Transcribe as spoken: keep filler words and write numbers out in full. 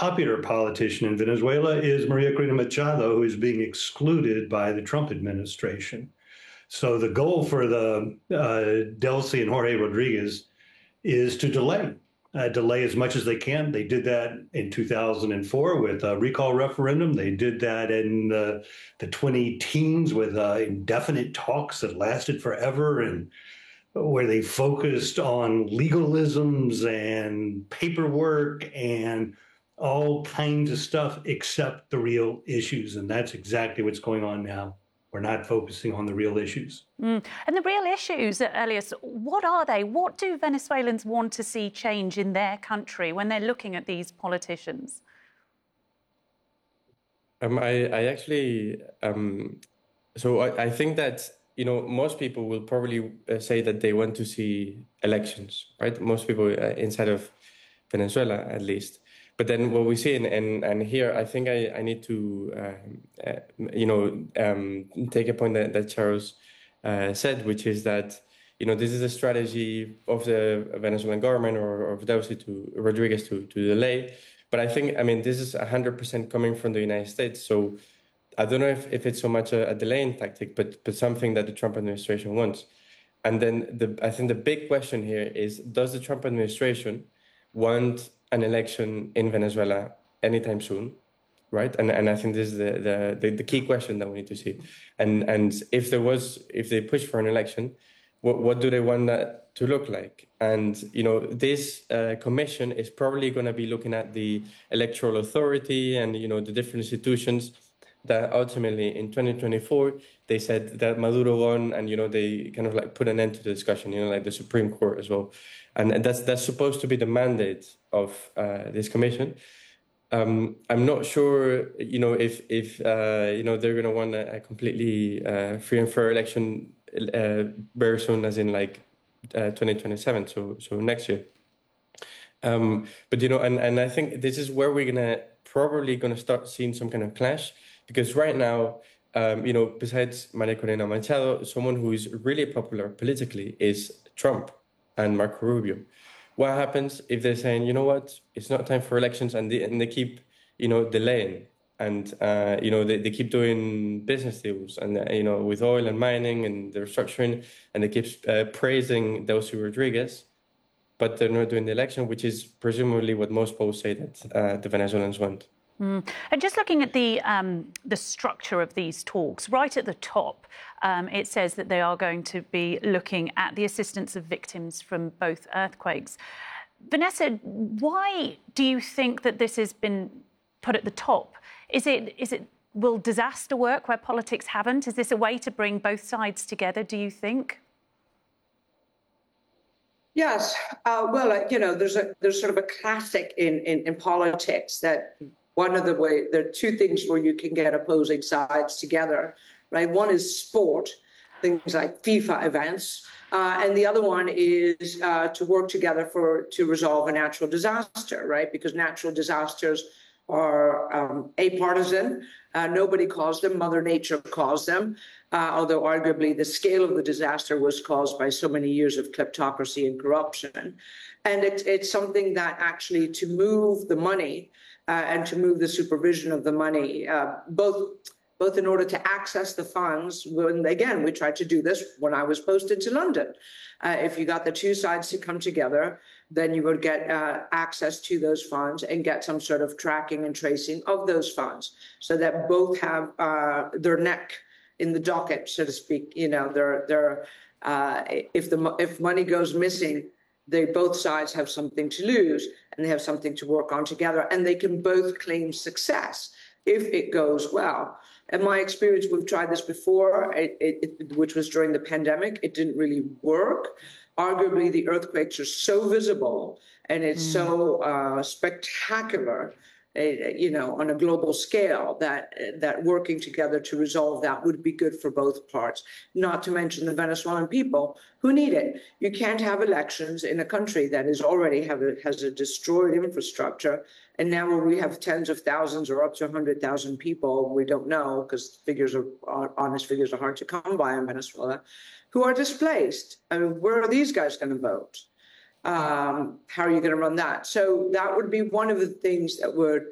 popular politician in Venezuela is Maria Corina Machado, who is being excluded by the Trump administration. So the goal for the uh, Delcy and Jorge Rodriguez is to delay, uh, delay as much as they can. They did that in two thousand four with a recall referendum. They did that in the, the twenty teens with uh, indefinite talks that lasted forever, and where they focused on legalisms and paperwork and all kinds of stuff except the real issues. And that's exactly what's going on now. We're not focusing on the real issues. Mm. And the real issues, Elias, what are they? What do Venezuelans want to see change in their country when they're looking at these politicians? Um, I, I actually, um, so I, I think that, you know, most people will probably uh, say that they want to see elections, right? Most people uh, inside of Venezuela, at least. But then what we see, and, and, and here, I think I, I need to, uh, uh, you know, um, take a point that, that Charles uh, said, which is that, you know, this is a strategy of the Venezuelan government or of Delcy to Rodriguez to, to delay. But I think, I mean, this is one hundred percent coming from the United States. So I don't know if, if it's so much a, a delaying tactic, but, but something that the Trump administration wants. And then the, I think the big question here is, does the Trump administration want an election in Venezuela anytime soon, right? And and I think this is the the, the, the key question that we need to see. And and if there was, if they push for an election, what what do they want that to look like? And you know, this uh, commission is probably going to be looking at the electoral authority and you know the different institutions that ultimately in twenty twenty-four they said that Maduro won, and you know they kind of like put an end to the discussion. You know, like the Supreme Court as well. And that's that's supposed to be the mandate of uh, this commission. Um, I'm not sure, you know, if if uh, you know they're going to want a, a completely uh, free and fair election uh, very soon, as in like uh, twenty twenty-seven, so so next year. Um, but you know, and and I think this is where we're gonna probably going to start seeing some kind of clash, because right now, um, you know, besides Maria Corina Machado, someone who is really popular politically is Trump and Marco Rubio. What happens if they're saying, you know what, it's not time for elections, and they, and they keep, you know, delaying, and uh, you know they, they keep doing business deals, and uh, you know with oil and mining and the restructuring, and they keep uh, praising Delcy Rodriguez, but they're not doing the election, which is presumably what most polls say that uh, the Venezuelans want. Mm. And just looking at the um, the structure of these talks, right at the top, um, it says that they are going to be looking at the assistance of victims from both earthquakes. Vanessa, why do you think that this has been put at the top? Is it is it will disaster work where politics haven't? Is this a way to bring both sides together, do you think? Yes. Uh, well, uh, you know, there's a there's sort of a classic in, in, in politics that one of the way, there are two things where you can get opposing sides together, right? One is sport, things like FIFA events, uh, and the other one is uh, to work together for to resolve a natural disaster, right? Because natural disasters are um, apartisan. Uh, nobody caused them. Mother Nature caused them, uh, although arguably the scale of the disaster was caused by so many years of kleptocracy and corruption. And it, it's something that actually to move the money uh, and to move the supervision of the money, uh, both both in order to access the funds. When, again, we tried to do this when I was posted to London. Uh, if you got the two sides to come together, then you would get uh, access to those funds and get some sort of tracking and tracing of those funds, so that both have uh, their neck in the docket, so to speak. You know, they're, they're, uh, if the if money goes missing, they both sides have something to lose and they have something to work on together, and they can both claim success if it goes well. In my experience, we've tried this before, it, it, which was during the pandemic. It didn't really work. Arguably, the earthquakes are so visible and it's mm. so uh, spectacular, uh, you know, on a global scale, that that working together to resolve that would be good for both parts, not to mention the Venezuelan people who need it. You can't have elections in a country that is already have a, has a destroyed infrastructure. And now where we have tens of thousands or up to one hundred thousand people, we don't know, because figures are, honest figures are hard to come by in Venezuela, who are displaced. I mean, where are these guys going to vote? Um, how are you going to run that? So that would be one of the things that would